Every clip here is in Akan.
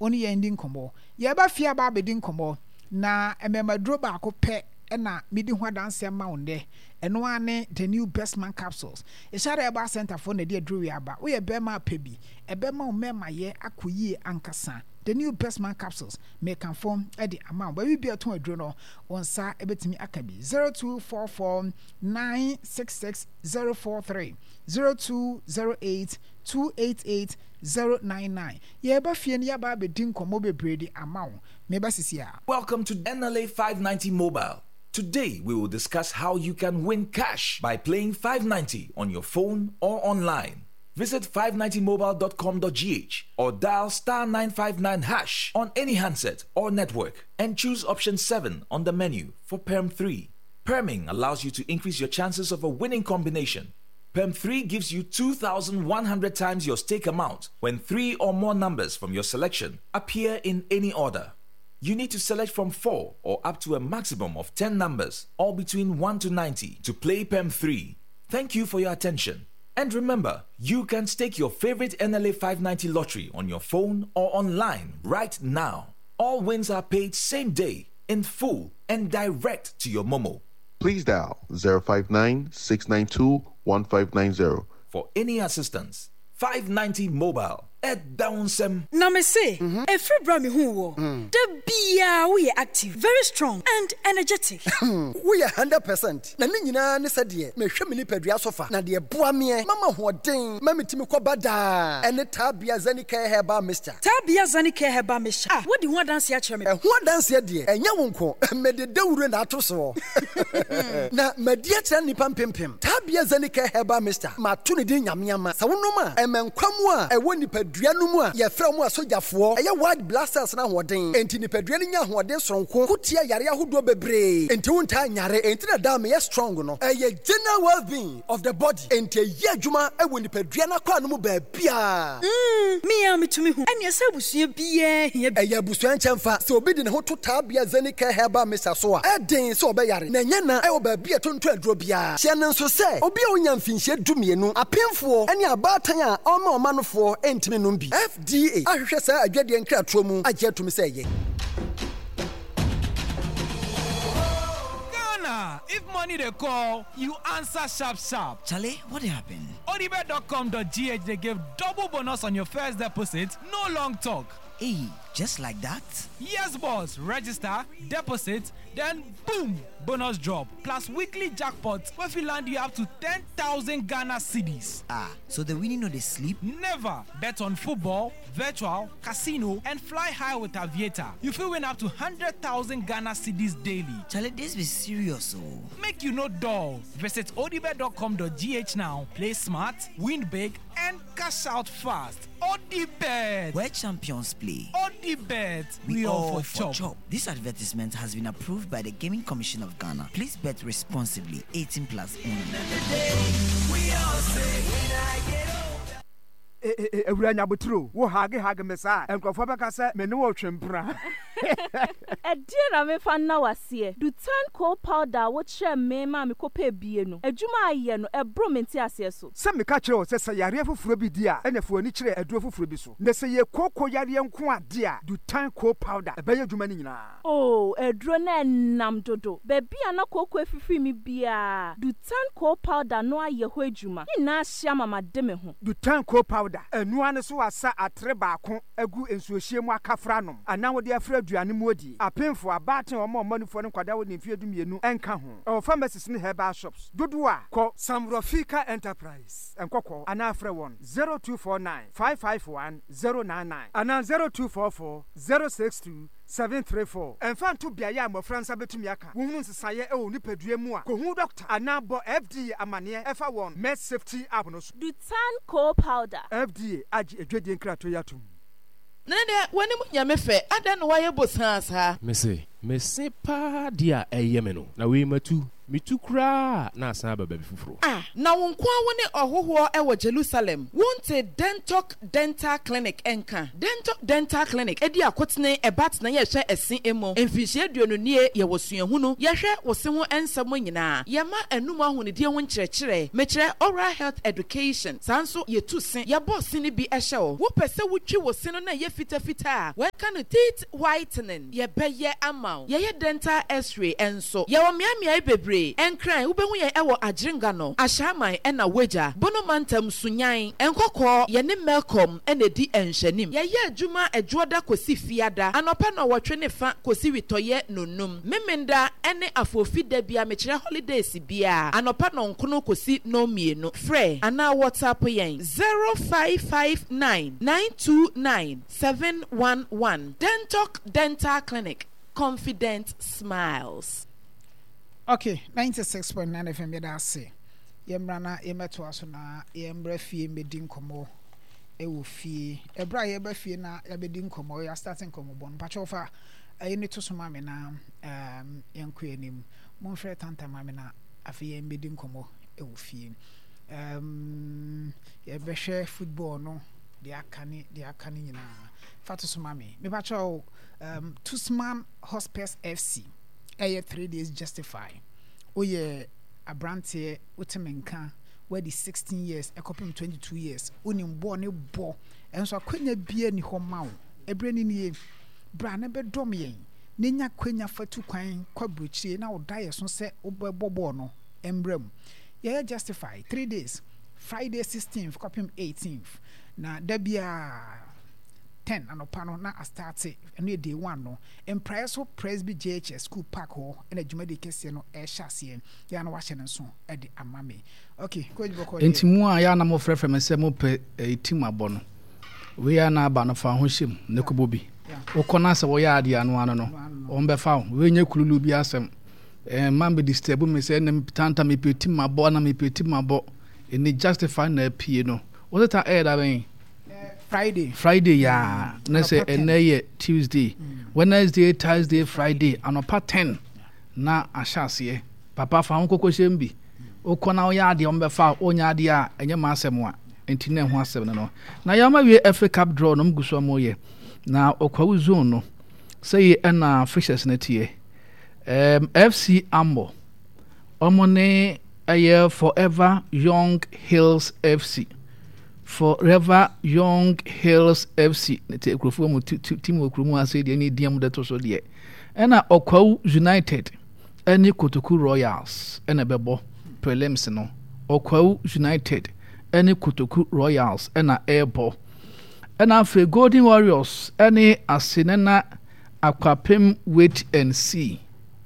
oni ye ndi nkomo ye ba fia ba bedi nkomo na emema dro ba ko pe na midi ho adanse ma wonde eno ane the new best man capsules e share eba center for na de adru wi aba wo ye be ma pebi e be ma o mema ye akoyie ankasa. The new best man capsules may conform at the amount where we be a to a drone on sa ebetimi akabi 0244 966 043 0208 288 099. Yeba fien yaba be din komo bebre di amount meba sisia. Welcome to NLA 590 Mobile. Today we will discuss how you can win cash by playing 590 on your phone or online. Visit 590mobile.com.gh or dial *959# on any handset or network and choose option 7 on the menu for Perm 3. Perming allows you to increase your chances of a winning combination. Perm 3 gives you 2,100 times your stake amount when 3 or more numbers from your selection appear in any order. You need to select from 4 or up to a maximum of 10 numbers, all between 1 to 90, to play Perm 3. Thank you for your attention. And remember, you can stake your favorite NLA 590 lottery on your phone or online right now. All wins are paid same day, in full, and direct to your Momo. Please dial 059-692-1590 for any assistance. 590 Mobile. Ed Downsem. Now me say, a free brami who the bia we are active, very strong and energetic. We are 100%. Na nyina ne sadie me hwe me ni padua sofa na de boa me mama hoden mama timi kwabada ene tabia zanika heba mister. Tabia zanika heba mister. Ah, what do you want dance ya chere me? Ho dance de enya wonko me de dawure na atoso. Na media chere nipa mpempem. Tabia zanika heba mister. Ma to ne din nyamyama. Sa wonom a emenkwamu a ewo nipa duanumu a ye fra mu asojafo eye wide blasters na hoden enti ni padua ni nya hoden soronko kutia yare ahodo bebre enti wonta nyare enti na dam ye strong no eye general well-being of the body enti ye adwuma ewo ni padua na kwa no mu ba bia me am tumi hu ene se busua bia eye busua nchemfa se obi di ne ho to tabia zanika heba mesa so a eden se obeyare na nya na ewo ba bia tonto aduro bia hye ne nso se obi a onya mfinhye dumienu apemfo ene abatan a omanofo entimi no bi FDA ahwehwe sa adwade nkratomu mu agye atumi se ye Ghana, if money they call, you answer sharp. Charlie, what happened? Odibet.com.gh they give double bonus on your first deposit, no long talk. Hey, just like that? Yes, boss. Register, deposit, then boom, bonus drop. Plus weekly jackpots where if you land you up to 10,000 Ghana cedis. Ah, so the winning no they sleep? Never. Bet on football, virtual, casino, and fly high with Aviator. You feel win up to 100,000 Ghana cedis daily. Charlie, this be serious, oh. Make you no dull. Visit odibet.com.gh now. Play smart, win big, and cash out fast. Odibet. Where champions play. Odibet. We all for chop. This advertisement has been approved by the Gaming Commission of Ghana. Please bet responsibly. 18 plus only. Ewuranya butru wo hage mesa enkrofo beka se me ne wo twempra Edie na me fa na wase Dutan coal powder wo kire me ma me kopa bie no adwuma aye no ebro menti ase so se me ka kire o se yare fufuro bi di a enefo ani kire aduro fufuro bi so ne se ye koko yare nko ade a Dutan coal powder ebe ye adwuma ni nyina oh aduro na nam dodo be bia na koko efifi mi bia Dutan coal powder no aye ho adwuma ni na ahia mama de me ho Dutan coal powder enu ane so asa atre baako agu ensuohie mu akafra nom ana wo de afra aduane mu odi apemfo abaten omo manufo ne kwada wo ne mfie dumienu enka ho o pharmacies ne herbal shops dodo a ko Samrofika Enterprise enkokọ ana afra won 0249 551 099 ana 0244 062 734 Enfanto biaye amofransa betumi aka wo hunu nsesaye e wo nipadua mu a ko hu doctor anabo FDA amane efa won med safety app no so Dutan coal powder FDA agi edwedie nkrato yatum Nene wani mu nyame fe adan no waye bosan sa Mese pa dia eyeme no na we matu mitu kura na asan ba baby fufuro. Na wonkwa woni ohoho e wo Jerusalem. Wonte Dental Clinic enka. Dental Clinic edi akotene ebat na ye hwe esin emo. Emfihie aduonu nie ye wosuahunu. Ye hwe wose ho ensamo nyina. Ye ma enum ahonidie ho nkyerɛkyerɛ. Mekyrɛ oral health education. Sanso ye tusen ye boss ni bi ehye wo. Wo pese wotwi wose no na ye fita. We kan teeth whitening. Ye beye amaw. Ye dental x-ray enso. Ye wo miamia bebre. Enkran ubehu ye ewo Agringa no. Ashaman ena weja. Bono mantam sunyan. Enkoko ye ne Melcom ene di enhyanim. Ye adwuma edwoda kosi fiada. Anopa no wotwe ne fa kosi witoye nonum. Memenda ene afofi da bia mekire holidays bia. Anopa no nkono kosi no mienu. Frɛ ana WhatsApp yen 0559-929-711. Dental Clinic. Confident smiles. Okay, 96.9 FM yada se. Yemrana yemeto aso na yemra fie medi nkomo ewo fie. Ebra yeba fie na yabedi nkomo ya starting nkomo bon. Pachofa ayini to so mame na yenko anim. Monfre tanta mame na afi yembedi nkomo ewo fie. Yebehwe football no de akani nyina. Fatu so mame. Me pacho Tusman Hospice FC. 3 days justify. Oye abrante utemenka where the 16 years ekopim 22 years unim bo ne bo enso akwanya bia ni ho mawo ebreni ni bra na be dom yen nenya kwanya fatu kwan kwabrochie na odaye so se obebo no embram ye justify 3 days Friday 16th kopim 18th na dabia 10 anopano na astarte eno day 1 no empire so Presby JHS school park ho na adwumade kese no e hyase ya na wahye ne so e de amame okay koji boko entimu a ya na mo frefre me se mo pe team abo no we ya na aba no fa ho hyem ne kobobi ukona se wo ya ade anu anu no on be fa we nya kululu bi asem man be disturb me se na tanta me pe team abo na me pe team abo eni justify na pie no wo ta da ben Friday ya na say eneye Tuesday Wednesday Thursday Friday anopa 10 na ahyase papa fa ho kokoshem bi ukona wo ya ade on be fa onya ade a enye ma asem a enti na ho asem no na ya ma wie FA Cup draw no mguso amoye na okwawu zone no say na fishers na tie FC Ambo omone aye Forever Young Hills FC Forever Young Hills FC nete ekrofo mu team okromu ase de ni diam de to so de ena Okwawu United eni Kotoku Royals ena bebo prelims no Okwawu United eni Kotoku Royals ena airbo ena fe Golden Warriors eni Asenena Akwapem wait and see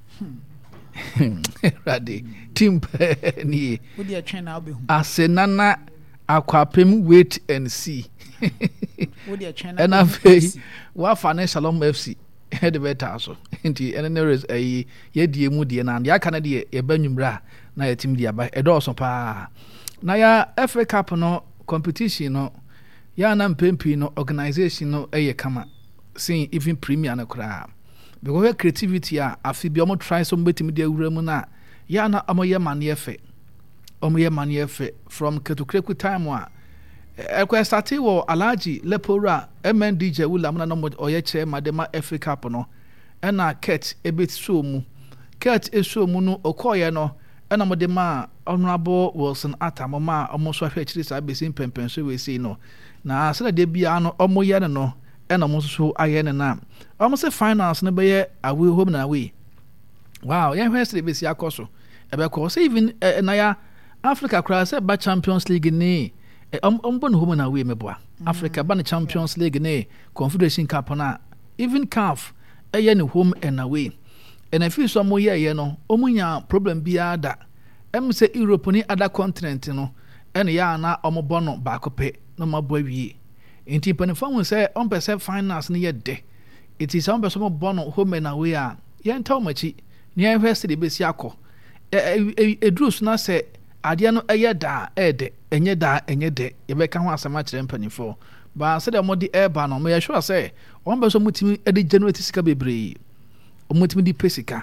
ready team ni we dey train now be Asenena Akwapem wait and see. And I say, what financial FC had the better so. And there is a ye moody and ya Canada, a benumra, na a team dia by a dorsal pa. Na ya FA Cup no competition no, ya nam pimpi no organization no a kama, saying even premier no crab. Because creativity a fibiomo try some bit media remuna, ya na amoya man yefe. Omoye maniefe from Ketukreku time wa ekwa start wo Alaji Lepora MN DJ Wula na no oye che madema FA Cup no na Ket ebit so mu Ket eso mu no okoye no na modema Honorable Wilson Atamoma omoso ahwe chiri sa besin pempen so we see no na asana de bia no omoye no na omoso so aye ne na omoso finance no be awe home na we wow ya hwe sire besi akoso ebe ko so even na ya Africa cross ba Champions League ni ombon home na we meboa Africa ba Champions League ni Confederation Cup na even CAF eye ni home and away and if you so mo ye no omunya problem bia da say Europe ni other continent no and ya na omobono ba kope no mabo awie enti panifo say on percent finance ni ye de it is on percent bono home and away a ye ntaw machi ni university be si akọ edrus na say adia no da ede enye de yebeka ho asema kire mpanifo ba se de modi eba no me sure say on be so mutimi e de generate sika bebre o mutimi di pesika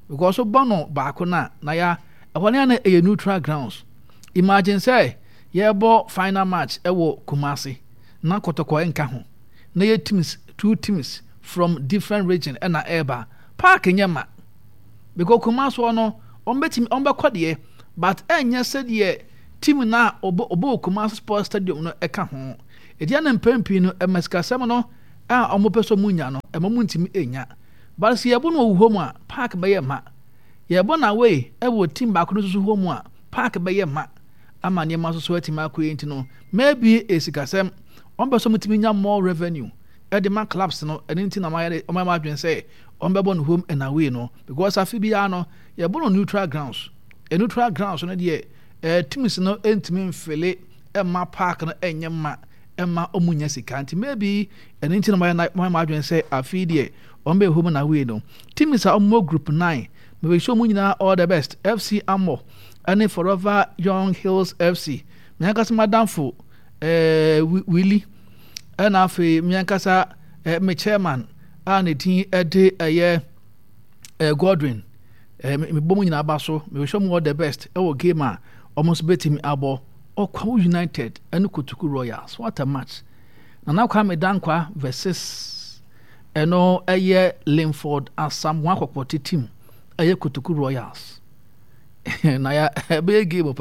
because so bono baako na ya ɛhɔ na ɛyɛ neutral grounds. Imagine say yɛbɔ final match ɛwɔ Kumasi na kɔtɔkɔ nka ho na yɛ teams 2 teams from different region ɛna ɛba park nyɛma because Kumasi no ɔmbɛkɔ deɛ but ɛnyɛ sɛ deɛ team na ɔbɔ Kumasi Sports Stadium no ɛka ho ɛdeɛ na mpɛmpii no ɛmɛsikasɛm no a ɔmo pɛ so mu nya no ɛmo mu ntimi enya but sɛ yɛbɔ no wɔ hɔ mu a park bɛyɛ ma yɛbɔ na wei ɛwɔ team baako no so hɔ mu a park bɛyɛ ma ama nneɛma so atimi akɔyɛ nti no maybe esikasɛm ɔmbɛ so mutimi nya more revenue ɛde ma clubs no ɛne nti na ɔma adwen sɛ ɔmbɛbɔ no home and away no because afi biara no yɛbɔ no neutral grounds neutral grounds no deɛ teams no ntimi mfele ɛma park no ɛnyɛ ma ɛma ɔmunya sika nti maybe ɛne nti na ɔma adwen sɛ afi deɛ ɔmbɛ home and away no teams a ɔmo group 9 maybe show mu nyinaa all the best FC Amo ɛne Forever Young Hills FC miankasa madamfo Willie ɛna afei miankasa me chairman a ne din ɛde ɛyɛ Godwin me bɔ mu nyinaa ba so me show mu all the best ɛwɔ game a almost betimi abɔ Okwawu United ɛne Kotoku Royals what a match na Kwame Dankwa versus ɛno ɛyɛ Linford Asam wakɔkɔte team ɛyɛ Kotoku Royals na ya ebe game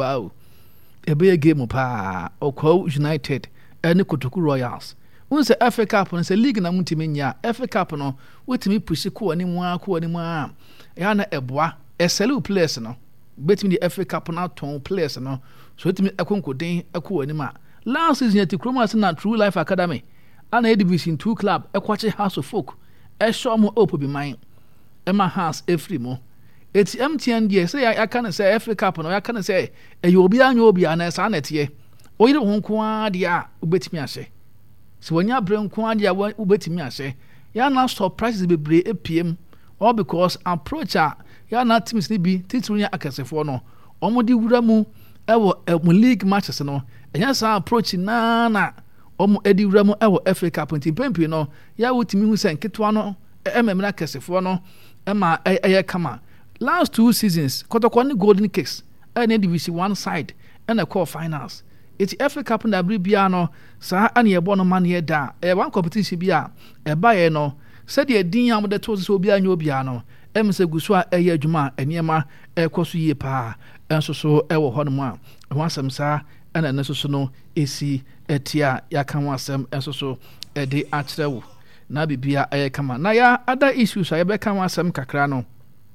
pa Okwawu United and Kotoku Royals when say FA Cup and say league na mutimi nya FA Cup no wetimi push ko ani mu a ya na eboa eselu players no betimi the FA Cup na ton players no so wetimi akonkoden ko ani ma last season at Kromas na True Life Academy ana Division 2 club ekwache House of Folk e show mo opo bi man e ma house efri mo eti MTN die say I can say FA Cup no I can say e obi anyo obi ana sa na tie oyire ho nko a de a ubetimi ahye so wonya bre nko a de a ubetimi ahye ya na surprises bebre epiem all because approach a ya na teams ni bi titru nya akasefo no omodi wura mu ewo league matches no enya sa approach na edi wura mu ewo FA Cup nti pempi no ya wotimi hu sen ketwa no ememra akasefo no ema eye kama last 2 seasons Kotoko ni Golden Kicks and Division 1 side and the core finals it's FA Cup na bia no sa ane ebo no man ye da one competition bia e ba ye no said ye din am de to so bia nyo bia no em se guso a eye adwuma eniema e koso yie pa enso so e wo ho no ma ho asem sa ena ne so no esi etia ya kan wasem enso so e de akere wo na bibia e kama na ya other issues a ye be kan wasem kakra no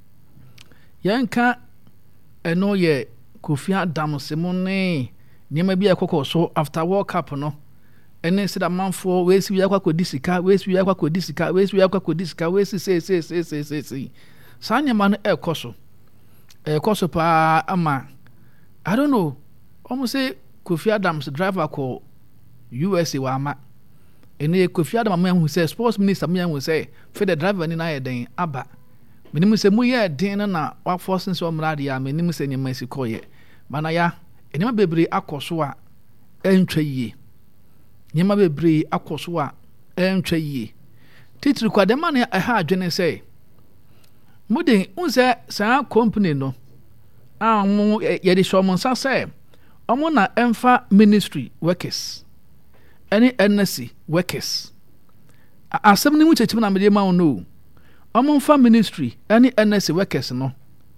yanka eno ye Kofi Adams semone nyema bia kokko so after World Cup no ene sida manfo we si yakwa kodisika we si yakwa kodisika we si yakwa kodisika we si say sanyema no ekoso pa ama I don't know almost say Kofi Adams driver ko USA wa ama ene Kofi Adams man who say sports minister man who say for the driver ni na ye den aba menimu se mu ye den na wa force nso mrade ya menimu se nyema si koye mana ya enema bebre akoso a entwa yie nyema bebre akoso a entwa yie titiri kwa dem na ha adwene se muden unse sa company no amu ye de show monsa se omo na emfa ministry workers any NSC workers asem ni mu chechim na mede ma no omo ministry any NSC workers no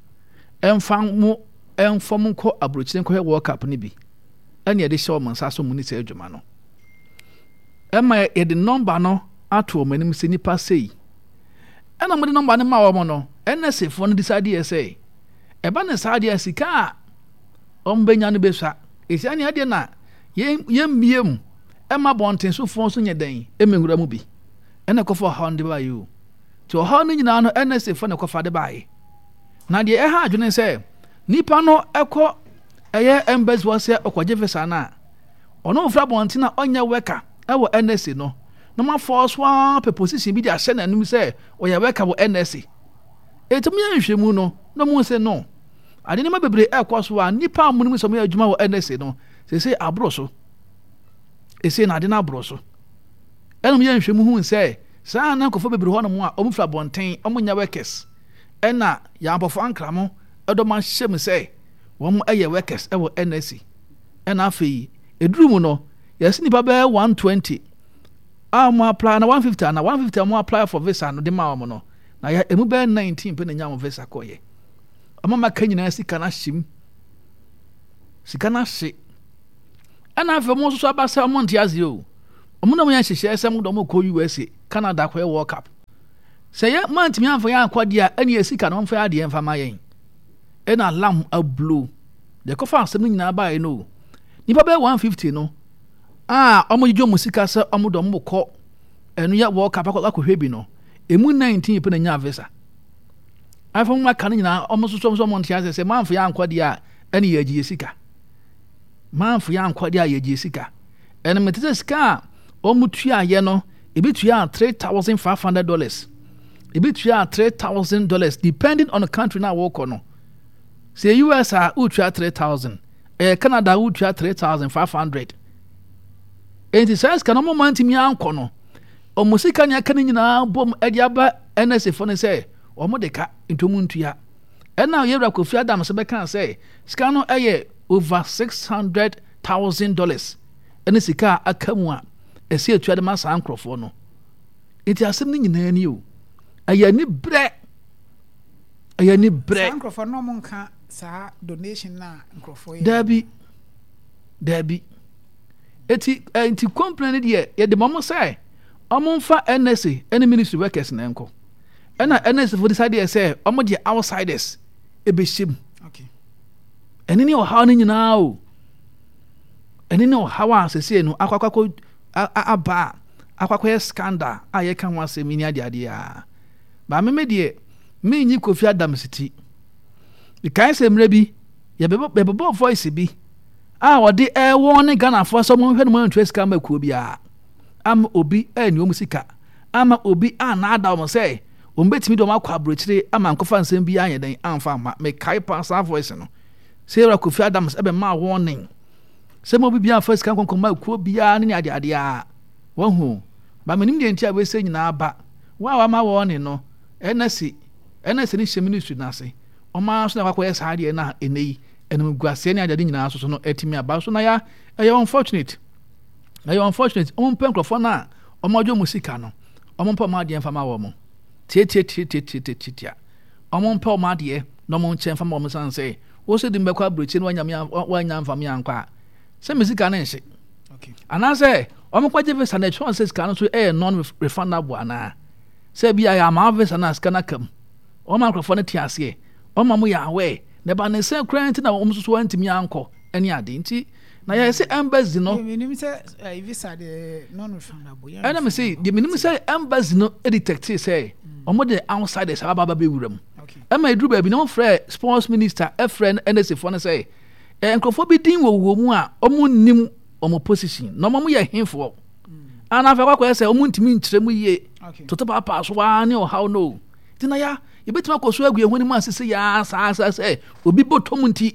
enfam ko abrochire ko World Cup ni bi ene ye de show monsa so muni se adwuma no ema ye de number no ato manim se nipa sei ena mo de number ne ma wo mo no NSC fo no decide ye say eba ne sa de sika ombenya no beswa esi ane ade na ye miem ema bonten so fo so nyeden emengura mu bi ena ko fo ha ndi ba you to ha no nyina no NSC fo ne ko fa de bae na de ha adwene se nipa no ekọ eye embassy wose okwaje visa na ono ofra bonten na onya weka ewo NSC no no ma force wa position bi de ahye na num se oya weka wo NSC etum ya nhwemu no no mu se no ade ne ma bebre ekwaso a nipa amunum so me adwuma wo NSC no se abro so ese na ade na abro so enum ya nhwemu hu se saa na kofo bebre ho no mu a omufra bonten omunya workers ɛna yɛabɔfo ankramo ɛdɔm ahyɛ mu sɛ wɔn ɛyɛ workers ɛwɔ NSC ɛna afei eduru mu no yɛsi nipa bɛyɛ 120 a mo apply na 150 na 150 mo apply for visa no de ma wɔn no na yɛ emu bɛyɛ 19 pe na nya mo visa kɔyɛ ɔmo maka nyinaa sika na hyim sika na hye ɛna afei mo nso aba sɛ ɔmo nte ase o ɔmo na mo yɛ hyehyɛ sɛ mo dɔm kɔ USA Canada kɔyɛ World Cup sɛ yɛ mantimi amfa yɛ akɔdeɛ a ɛne yɛ sika no mfa yɛ adeɛ mfa ma yɛn ɛna lam ablo deɛ kɔfa asɛm no nyinaa baeɛ no nipa bɛyɛ 150 no a ɔmo gyegye ɔmo sika sɛ ɔmo dɔm kɔ ɛno yɛ World Cup akɔhwɛ bi no emu 19 pe na nya visa afɔ mo aka no nyinaa ɔmo soso ɔmo nte ase sɛ manfa yɛ akɔdeɛ a ɛne yɛ gye sika manfa yɛ akɔdeɛ a yɛ gye sika ɛna metete sika a ɔmo tua yɛ no ebi tua $3,500 ebi tua $3,000 depending on the country na wɔkɔ no sɛ US a wotua 3,000 Canada wotua 3,500 enti sɛ sika no mo mantimi ankɔ no ɔmo sika ne aka no nyinaa bom ɛde aba NSA fo no sɛ ɔmo de ka ntomu ntua ɛna yɛwura Kofi Adam sɛ bɛka sɛ sika no ɛyɛ over $600,000 ɛne sika a aka mu a ɛsi atua de ma saa nkurɔfoɔ no enti asɛm no nyinaa ni o ɛyɛ ni brɛ saa nkurɔfoɔ no ɔmo nka saa donation na nkurɔfoɔ yɛ dabi enti complain deɛ yɛde ma ɔmo sɛ ɔmo mfa NSA ɛne ministry workers na nkɔ ɛna NSA fo decide sɛ ɔmo de outsiders ɛbɛhyɛ mu ɛne ne ɔhaw no nyinaa o ɛne ne ɔhaw a sɛsie no akɔkɔ aba akɔkɔyɛ scandal a yɛka ho asɛm ni adeadeɛ a ba me deɛ menyi Kofi Adam siti bikae sɛ mmerɛ bi yɛbɛbɔ voice bi a wɔde ɛwɔ ne Ghanafoɔ sɛ ɔmo hwɛ no mo antwa sika ma kuo biara ama obi ɛni ɔmo sika ama obi a naada ɔmo sɛ ɔmo betumi de ɔmo akɔ aburokyire ama nkɔfa nsɛm bi ayɛ den amfa ama mekae pa saa voice no sɛ yɛwura Kofi Adams ɛbɛma warning sɛ mo bi biara fa sika nkɔnkɔn ma kuo biara ne adeadeɛ a wɔho ba menim deɛ nti a wɔsɛ nyinaa ba wa ma warning no NSA ne hyɛ ministry n'ase ɔma so na akɔyɛ saa deɛ na ɛnɛyi ɛnum guaseɛ ne adeade nyinaa so no ɛtumi aba so na ya ɛyɛ unfortunate ɔmo mpɛ nkurɔfoɔ no a ɔmo adwo mu sika no ɔmo mpɛ ɔmo adeɛ mfa ma wɔ mo tiatia ɔmo mpɛ ɔmo adeɛ na ɔmo nkyɛn mfa ma ɔmo san sɛ wɔsɛ de mbɛkɔ aburokyi no wanya mfa me ankɔ a sɛ me sika no nhye anaasɛ ɔmo kɔgye visa na ɛtwerɛ sɛ sika no so ɛyɛ non-refundable anaa sɛ bi ayɛ ama visa no a sika no aka mu ɔma nkurɔfoɔ no te aseɛ ɔma mo yɛ aware na ba ne sɛ koraa nti na ɔmo soso wɔntumi ankɔ ɛne ade nti na yɛ sɛ embassy no menim sɛ visa de non-refundable ɛna me sɛ deɛ menim sɛ embassy no detect sɛ ɔmo de outsiders aba bɛwura mu ɛma ɛduru baabi na ɔmfrɛ sports minister ɛfrɛ no NSA foɔ no sɛ nkurɔfoɔ bi din wɔ mu a ɔmo nnim ɔmo position na ɔmo yɛ henfoɔ ana afɛ kɔkɔyɛ sɛ ɔmo ntumi nkyerɛ mu yie toto paapaa so waa ne ɔhaw no nti na ya yɛbɛtumi akɔ so agu ɛho ne mu asese yɛa saa sɛ obi bɔtɔm nti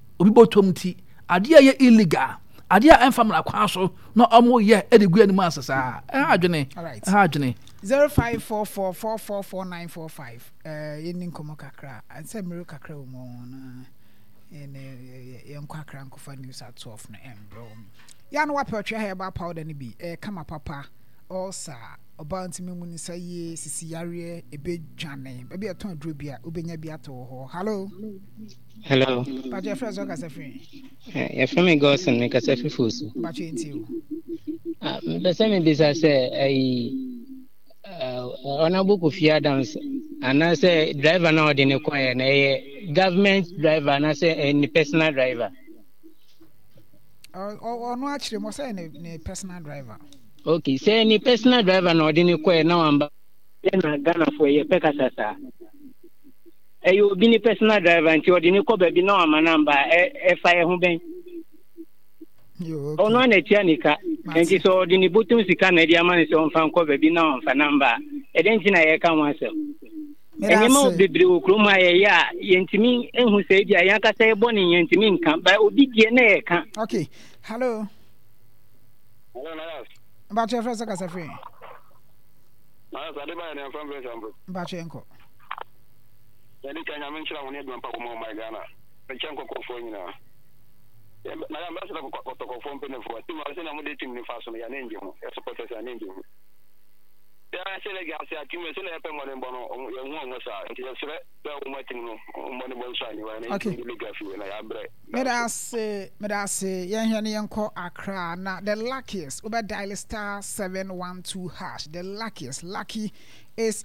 adeɛ yɛ illegal adeɛ a ɛmfa mmara kwan so na ɔmo yɛ ɛde gu anim ase saa adwene 0544444945 yɛni nkɔmmɔ kakra sɛ mmere kakra wɔ mu na yɛnkɔ akra nkɔfa news at 12 no ɛmbrɛ wɔ mu yɛ no wapɛ ɔtwe herbal powder no bi kama papa ɔsa ɔba ntimi mu ne sɛ yɛ sisi yareɛ ɛbɛdwane baabi ɛtɔn aduro bi a wobɛnya bi atɔ wɔ hɔ hello Pacho yɛfrɛ sɛ ɔkasa firi yɛfrɛ me Gosson mekasa fifo so Pacho ɛnti o mepɛ sɛ mebisa sɛ Honorable Kofi Adams anaasɛ driver na ɔde ne kɔɛ na ɛyɛ government driver anaasɛ ne personal driver ɔno akyerɛ mɔ sɛ ne personal driver okay sɛ ne personal driver na ɔde ne kɔɛ na wamba na Ghanafoɔ yɛpɛ kasa saa ɛyɛ obi ne personal driver nti ɔde ne kɔ baabi na wama namba ɛfa yɛ ho bɛn ɔno ana tia ne ka nti sɛ ɔde ne botom sika na ɛde ama ne sɛ ɔmfa nkɔ baabi na ɔmfa namba ɛdɛ nti na yɛka ho asɛm ɛnyɛma bebree wɔ kurom a yɛyɛ a yɛntumi ɛhu sɛ bi a yɛnkasa yɛbɔ ne yɛntumi nka ba obi deɛ na yɛka okay hello Bacho yɛfrɛ sɛ kasa firi Bacho yɛnkɔ yɛde ka nyame nkyerɛ wo ne aduampa kɔma ɔma Ghana mekyɛ nkɔkɔfoɔ nyinaa na yɛmbɛsɛ kɔtɔkɔfoɔ mpanyinfoɔ tim a sɛ na mode tim ne fa so no yɛne ngye ho yɛsupporters yɛne ngye ho sɛ lɛ gase atim sɛ lɛ pɛ mmɔne bɔ no yɛhu ɔmo saa nti yɛsrɛ sɛ ɔmo atim no mmɔne bɔ nso aniwa na yɛtumi legacy na yɛabrɛ medase yɛnhwɛ ne yɛnkɔ Accra na the luckiest over dial *712#. The luckiest lucky is